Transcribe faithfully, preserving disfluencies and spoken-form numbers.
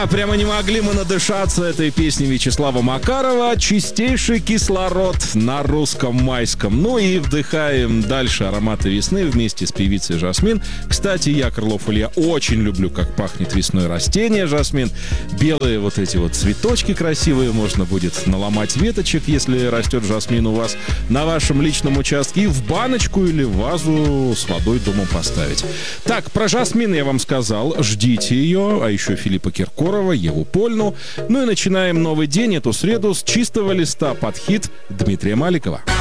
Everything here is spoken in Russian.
Да, прямо не могли мы надышаться этой песней Вячеслава Макарова. Чистейший кислород на русском майском. Ну и вдыхаем дальше ароматы весны вместе с певицей Жасмин. Кстати, я, Крылов Илья, очень люблю, как пахнет весной растение Жасмин. Белые вот эти вот цветочки красивые. Можно будет наломать веточек, если растет жасмин у вас на вашем личном участке. И в баночку или в вазу с водой дома поставить. Так, про Жасмин я вам сказал. Ждите ее. А еще Филиппа Киркорова, Еву Польну. Ну и начинаем новый день, эту среду, с чистого листа под хит Дмитрия Маликова.